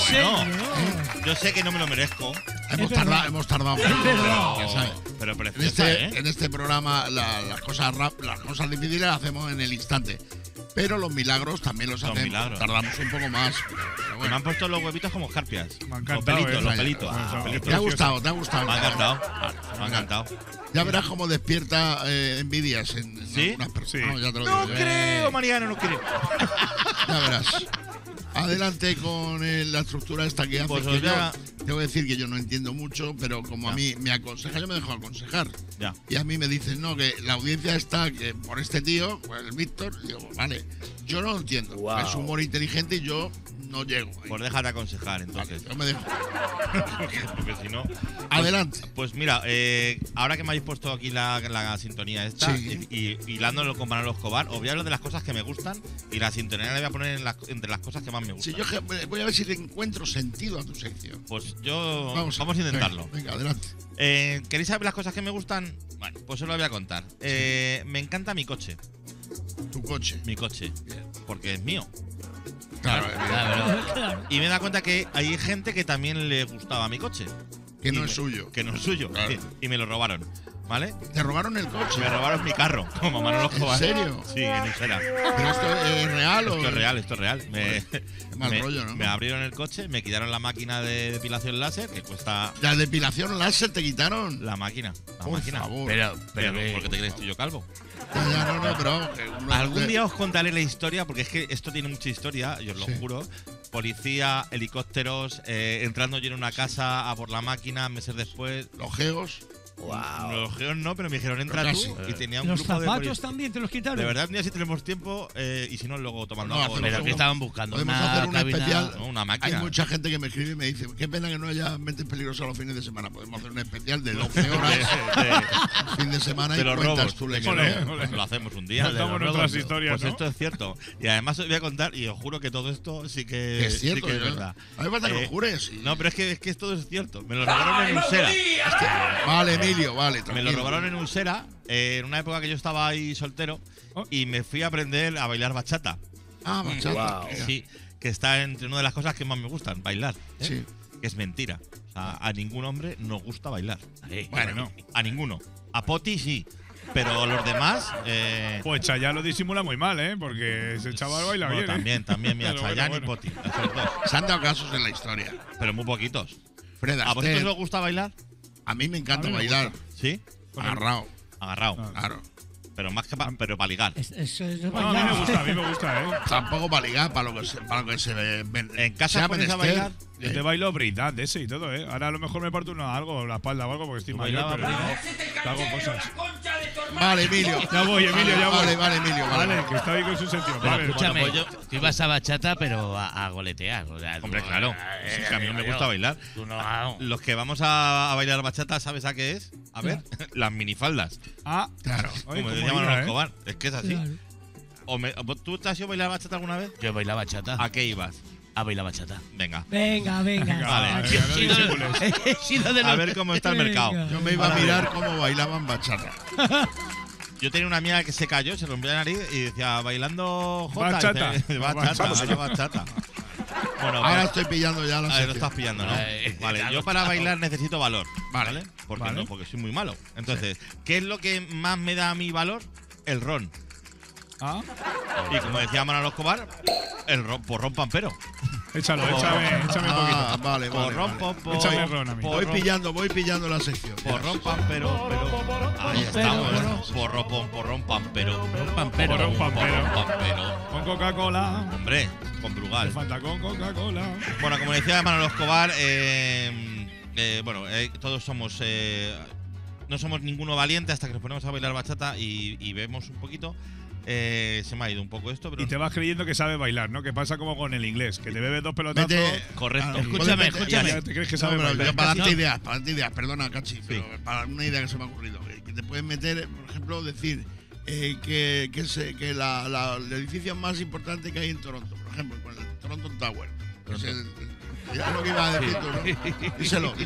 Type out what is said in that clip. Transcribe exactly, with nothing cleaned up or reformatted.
Bueno, serio? yo sé que no me lo merezco. Hemos Es tardado, verdad. hemos tardado Es mucho, verdad. pero, ya sabes. Pero En preciosa, este, ¿eh? en este programa la- las cosas rap, las cosas difíciles las hacemos en el instante. Pero los milagros también los Los hacemos. milagros. Tardamos un poco más. Pero, pero Que me bueno. han puesto los huevitos como escarpias. Me ha Los encantado, pelitos, ¿eh? los pelitos. Wow. los pelitos. ¿Te ha gustado? ¿Te ha gustado? Me ha encantado. Me ha encantado. Ya verás cómo despierta eh, envidias en, en ¿Sí? algunas personas. Sí. No, ya te lo No digo yo. creo, Mariano, no creo. Ya verás. Adelante con eh, la estructura esta que hace. Pues que os yo, voy a- te voy a decir que yo no entiendo mucho, pero como a Ya. mí me aconseja, yo me dejo aconsejar. Ya. Y a mí me dicen, no, que la audiencia está que por este tío, por el Víctor. Y digo, vale, yo no lo entiendo. Wow. Es humor inteligente y yo no llego. ahí. Pues déjate aconsejar, Vale, entonces. yo me dejo. Porque si no. Adelante. Pues mira, eh, ahora que me habéis puesto aquí la, la sintonía esta, Sí. y, y hilándolo con Manolo Escobar, os voy a hablar de las cosas que me gustan y la sintonía la voy a poner en las- entre las cosas que más me Si gustan. yo je- voy a ver si le encuentro sentido a tu sección. Pues yo. Vamos, a- a intentarlo. Venga, venga, adelante. Eh, ¿Queréis saber las cosas que me gustan? Bueno, pues os lo voy a contar. Eh, me encanta mi coche. Tu coche. Mi coche. Bien. Porque es mío. Claro, Claro. Claro. Y me da cuenta que hay gente que también le gustaba mi coche. que no Y es me- suyo. Que no es suyo. Claro. Y, y me lo robaron. ¿Vale? Te robaron el coche. Me robaron mi carro, como Manolo ¿En Escobar. serio? Sí, en Usera. Pero esto es real o. Esto es real, esto es real. Me, Qué mal me- rollo, ¿no? me abrieron el coche, me quitaron la máquina de depilación láser, que cuesta La depilación láser te quitaron. la máquina. La Por máquina. favor. Pero, Pero, pero, que- ¿por qué te crees tú yo calvo? Ya, ya, no, no, pero vamos, que uno- Algún día os contaré la historia, porque es que esto tiene mucha historia, yo os lo Sí. juro. Policía, helicópteros, eh, entrando yo en una casa a por la máquina, meses después. Los geos. Wow. Los geos no, pero me dijeron entra Pero tú casi. y tenía un Los grupo de zapatos policías. también te los quitaron. De verdad, un día si tenemos tiempo, eh, y si no, luego tomando No, algo. hacemos Pero que estaban buscando Podemos una hacer una cabina- especial. No, una Hay máquina. mucha gente que me escribe y me dice, qué pena que no haya mentes peligrosas los fines de semana. Podemos hacer un especial de doce horas de, de- fin de semana de y los cuentas robos. tu De lección. que Ole, no, ole. pues lo hacemos un día. Contamos de los nuestras robos. historias, Pues ¿no? esto es cierto. Y además os voy a contar, y os juro que todo esto sí que, Que es cierto, sí que es yo- verdad. A mí me falta que Eh, lo jures. y- No, pero es que, es que todo es cierto. Me lo robaron en Usera. Vale, Emilio, vale. Me lo tranquilo. robaron en Usera, eh, en una época que yo estaba ahí soltero, Oh. y me fui a aprender a bailar bachata. Ah, bachata. Wow. mira. Sí, que está entre una de las cosas que más me gustan, bailar. ¿eh? Sí. Que es mentira. O sea, a ningún hombre nos gusta bailar. Sí. Bueno, A ninguno. A Poti sí. Pero a los demás. Eh, Pues Chayanne lo disimula muy mal, ¿eh? Porque ese chaval baila bueno, bien. ¿eh? también, también, mira, Pero bueno, Chayanne bueno. y Poti. Esos dos. se han dado casos en la historia. Pero muy poquitos. Fred ¿A vosotros Astaire, os gusta bailar? a mí me encanta A mí me bailar. Sí. Con el- Agarrado. Agarrado. Ah. Claro. Pero más que pa- pero para ligar. Es- Eso es de No, a mí me bailar. gusta, a mí me gusta, ¿eh? Tampoco para ligar, para lo que se, para lo que se ve- ven- ¿En casa sea pones a menester. bailar? Yo te bailo breakdance ese y todo, ¿eh? Ahora a lo mejor me parto una, algo, la espalda o algo porque estoy ¿Tú mayor, bailabas pero te hago cosas. Vale, Emilio. Ya voy, Emilio, ya voy. Vale, vale, Emilio. Vale. Vale, que está ahí con su sentido. Pero Vale, escúchame, bueno, pues tú ibas a bachata, pero a, a goletear. O sea, Hombre, tú- claro. eh, Sí, es que a mí no me gusta bailar. Tú no, ah, no. Los que vamos a, a bailar bachata, ¿sabes a qué es? A ver, las minifaldas. Ah, Claro. ay, Como cómo decía hila, Manolo ¿eh? Escobar. Es que es así. Claro. O me- ¿Tú te has ido a bailar bachata alguna vez? Yo baila bachata. ¿A qué ibas? A bailar bachata. Venga. Venga, venga. Venga, Vale. venga, no He sido- disimules. he sido de A los- ver cómo está el Venga. mercado. Yo me iba a Ahora mirar bien. cómo bailaban bachata. Yo tenía una amiga que se cayó, se rompió la nariz y decía, bailando Jota. Bachata. Dice, bachata, Bachata. baila bachata. Bueno, Ahora pues- estoy pillando ya la a ver, lo sección. estás pillando, ¿no? Ay, Vale, ya yo lo para estaba. bailar necesito valor. Vale. ¿Vale? Porque Vale. no, porque soy muy malo. Entonces, ¿qué es lo que más me da a mi valor? El ron. Ah, Y como decía Manolo Escobar, el ron, porrón pampero. échalo, échame, échame un Ah, poquito. vale, vale. Porrón, vale. pom, pom, Échame ron a mí. Voy porrón, pillando, voy pillando la sección. porrón pampero, pero. Ahí estamos. Porrón, pom, porrón pampero. Pampero. Porrón pampero. Porrón pampero. Con Coca-Cola. Hombre, con Brugal. Fanta con Coca-Cola. Bueno, como decía Manolo Escobar, eh, eh, bueno, eh, todos somos. Eh, no somos ninguno valiente hasta que nos ponemos a bailar bachata y, y vemos un poquito. Eh, se me ha ido un poco esto, pero. Y te vas creyendo que sabe bailar, ¿no? Que pasa como con el inglés, que te bebes dos pelotazos. Vete- Correcto. Ah, Escúchame, puedes meter- escúchame. Ya te crees que No, sabe pero bailar. yo para darte No. ideas, para darte ideas, perdona, Cachi, pero para una idea que se me ha ocurrido, que que te pueden meter, por ejemplo, decir eh, que, que, se- que la, la- el edificio más importante que hay en Toronto, por ejemplo, con el Toronto Tower. que es el- el- es lo que iba a decir tú, ¿no? Díselo, díselo.